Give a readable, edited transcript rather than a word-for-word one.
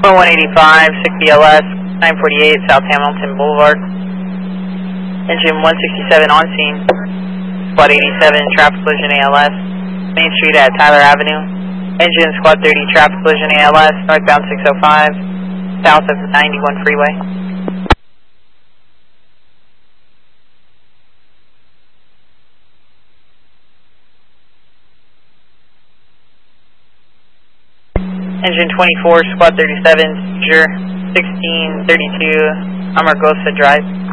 185, 60 LS, 948 South Hamilton Boulevard. Engine 167 on scene. Squad 87, traffic collision ALS. Main Street at Tyler Avenue. Engine Squad 30, traffic collision ALS, northbound 605, south of the 91 freeway. Engine 24, Squad 37, Seizure, 1632, Amargosa Drive.